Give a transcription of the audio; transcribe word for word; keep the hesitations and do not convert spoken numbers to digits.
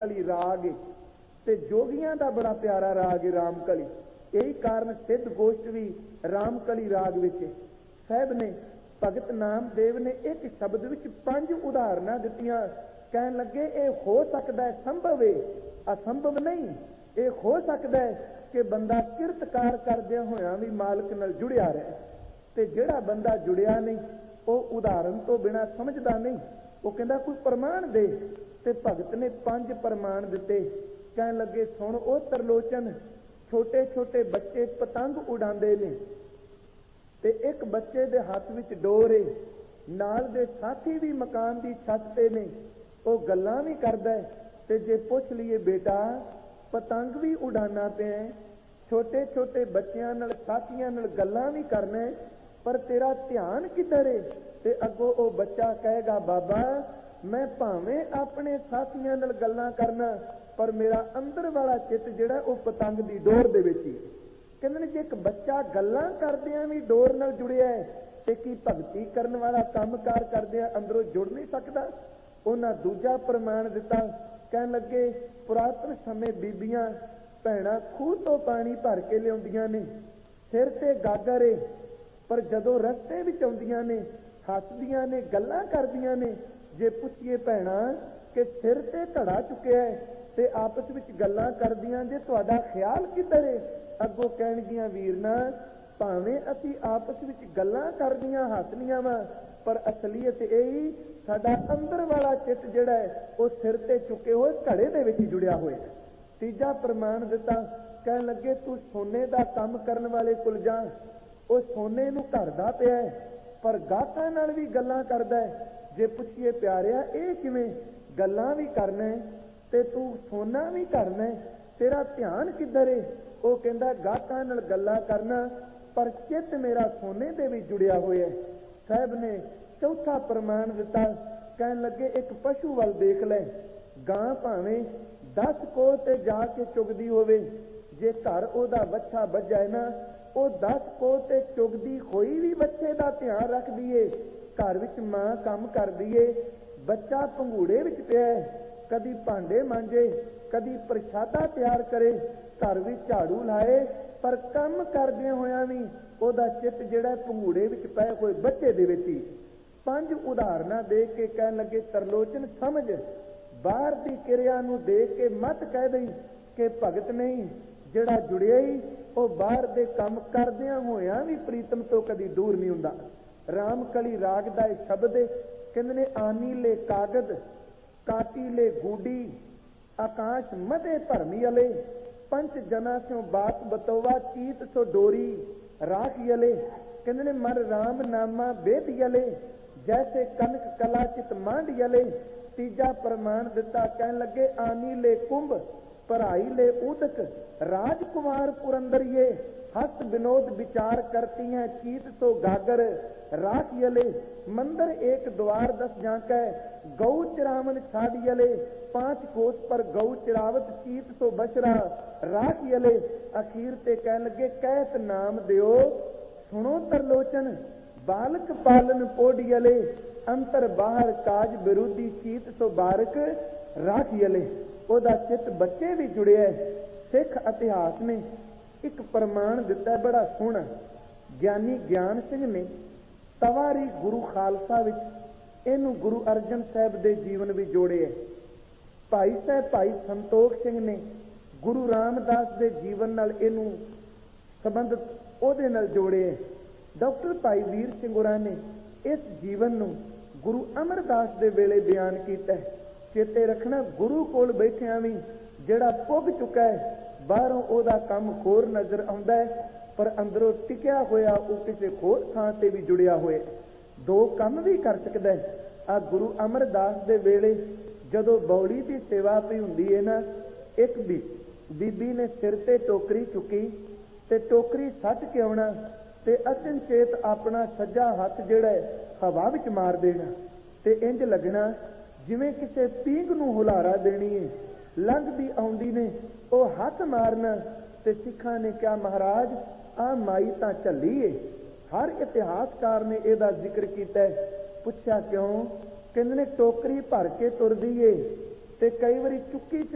कली राग ते जोगियां दा बड़ा प्यारा राग है राम कली। यही कारण सिद्ध गोष्ठ भी राम कली राग विच साहब ने भगत नामदेव ने एक शब्द विच पंज उदाहरण दित्तियां। कहन लगे ये हो सकता है संभव है, असंभव नहीं। ये हो सकता है कि बंदा किरतकार करदे होया भी मालिक नाल जुड़िया रहे, ते जिहड़ा बंदा जुड़िया नहीं वो उदाहरण तो बिना समझदा नहीं। वो कहंदा कोई प्रमाण दे, ते भगत ने पंज प्रमाण दिते। कहन लगे सुन ओ तरलोचन, छोटे छोटे बच्चे पतंग उड़ाते ने, ते एक बच्चे दे हाथ विच डोर है, नाल दे साथी भी मकान की छत ते ने, वो गल्लां भी करदा है। ते जे पुछ लीए बेटा पतंग भी उड़ाना पे है, छोटे छोटे बच्चों नाल साथियां नाल गल्लां भी करना है, पर तेरा ध्यान किधर है? ते अगों वो बच्चा कहेगा बाबा मैं भावें अपने साथियां नाल गल्लां करना, पर मेरा अंदर वाला चित जिहड़ा वो पतंग की डोर दे विच ही। कहंदे ने जे एक बच्चा गल्लां करदियां भी डोर नाल जुड़िया है, ते की भगती करन वाला काम कार करदियां अंदरों जुड़ नहीं सकदा? उन्हां दूजा प्रमाण दिता। कहन लगे पुरातन समय बीबियां भैणां खूह तो पानी भर के लियाउंदियां ने, सिर ते गागर है, पर जदों रस्ते विच आउंदियां ने हसदियां ने गल्लां करदियां ने। जे पुछिए भैणां कि सिर ते घड़ा चुकिया है ते आपस विच गल्लां करदियां जे तुहाडा ख्याल किधर है? अगों कहणगियां वीरना भावें असीं आपस विच गल्लां करदियां हसदियां वा, पर असलीयत यही साडा अंदर वाला चित जिहड़ा है वो सिर ते चुके हुए घड़े दे विच जुड़िया होया। तीजा प्रमाण दिता। कहन लगे तू सोने दा काम करन वाले कोल जा, वो सोने नूं घड़दा पिया है, पर गाहकां नाल भी गल्लां करदा है। जे पुछिए प्यारिया ये किवें? गल्लां भी करना है ते तू सोना भी करना है, तेरा ध्यान किधर है? वो कहंदा गाहकां नाल गल्लां करना, पर चित मेरा सोने दे भी जुड़िया होया है। साहब ने चौथा प्रमाण दिता। कहन लगे एक पशु वाल देख ले, गां भावें दस कोह ते जाके चुगदी होवे, जे घर ओदा बच्चा बज्जा है ना, वो दस कोह ते चुगदी होई भी बच्चे का ध्यान रखदी है। घर विच मां काम करदी है, बच्चा पंघूड़े विच पिया है, कदी भांडे मांजे, कदी प्रशादा तैयार करे, घर विच झाड़ू लाए, पर काम करदे होया भी ओदा चित जिहड़ा पंघूड़े विच पए होए बच्चे दे विच ही। पंज उदाहरण देख के कहन लगे तरलोचन समझ, बाहर की क्रिया नूं देख के मत कह दई कि भगत नहीं, जिहड़ा जुड़िया ही वो बाहर दे काम करदियां होया भी प्रीतम तो कदी दूर नहीं हुंदा। राम कली राग दा शब्द कहंदे ने आनी ले कागद, काटी ले गूडी, आकाश मधे भरमी अले, पंच जना स्यों बात बतौवा, चीत सो डोरी राख यले। कहंदे ने मर राम नामा बेद यले, जैसे कनक कला चित मांड यले। तीजा प्रमाण दिता। कहन लगे आनी ले कुंभ, पढ़ाई ले उदक, राजकुमार पुरंदर ये, हस्त विनोद विचार करती हैं, चीत सो गागर राख यले। मंदिर एक द्वार दस जांकै, गौ चिरावन छाड़ यले, पांच कोस पर गौ चिरावत, चीत सो बशरा राख यले। अखीर ते कहन लगे कहत नाम दियो, सुनो तरलोचन, बालक पालन पोडियले, अंतर बाहर काज विरोधी, चीत सो बारक राख यले। ओदा चित बच्चे भी जुड़े है। सिख इतिहास ने एक प्रमाण दिता बड़ा सोहना। ज्ञानी ज्ञान सिंह ने तवारी गुरु खालसा विच इनू गुरु अर्जन साहब दे जीवन भी जोड़े है। भाई साहब भाई संतोख सिंह ने गुरु रामदास दे जीवन नाल इनू संबंधित ओदे नाल जोड़े है। डॉक्टर भाई वीर सिंह होरां ने इस जीवन नू गुरु अमरदास दे वेले बयान किया है। चेते रखना गुरु कोल बैठिया भी जिहड़ा पुग चुका है, बाहरों ओदा काम होर नजर आउंदा है, पर अंदरों टिकिया होया वो किसी होर थां ते भी जुड़िया होए, दो काम भी कर सकदा है। आ गुरु अमरदास दे वेले जदों बौड़ी की सेवा पई हुंदी है ना, एक भी बीबी ने सिर ते टोकरी चुकी ते टोकरी सट के आउणा ते अचनचेत अपना सज्जा हथ जिहड़ा हवा विच मार देना ते इंज लगना जिवें किसी पींग नूं हुलारा देनी है। लंघदी आउंदी ने वो हथ मारना ते सिखां ने क्या महाराज आ माई तां झल्ली है। हर इतिहासकार ने इहदा जिक्र किया है। पुछया क्यों? कहंदे ने टोकरी भर के तुरदी है ते कई वारी चुक्की